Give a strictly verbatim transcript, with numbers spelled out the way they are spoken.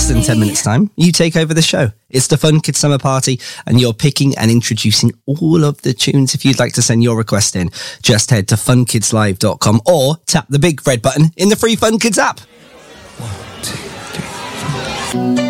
less than ten minutes time, you take over the show. It's the Fun Kids Summer Party, and you're picking and introducing all of the tunes. If you'd like to send your request in, just head to fun kids live dot com or tap the big red button in the free Fun Kids app. One, two, three, four.